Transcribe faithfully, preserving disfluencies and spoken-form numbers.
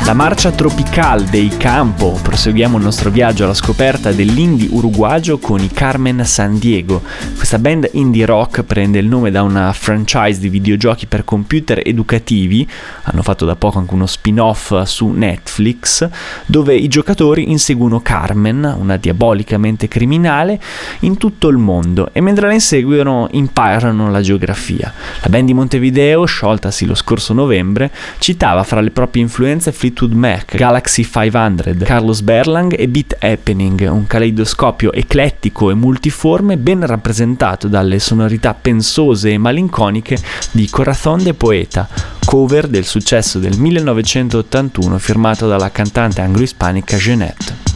La marcia tropical dei Campo. Proseguiamo il nostro viaggio alla scoperta dell'indie uruguagio con i Carmen Sandiego. Questa band indie rock prende il nome da una franchise di videogiochi per computer educativi, hanno fatto da poco anche uno spin-off su Netflix, dove i giocatori inseguono Carmen, una diabolica mente criminale, in tutto il mondo, e mentre la inseguono imparano la geografia. La band di Montevideo, scioltasi lo scorso novembre, citava fra le proprie influenze Fleetwood Mac, Galaxy cinquecento, Carlos Berlang e Beat Happening, un caleidoscopio eclettico e multiforme ben rappresentato dalle sonorità pensose e malinconiche di Corazón de Poeta, cover del successo del millenovecentottantuno firmato dalla cantante anglo-ispanica Jeanette.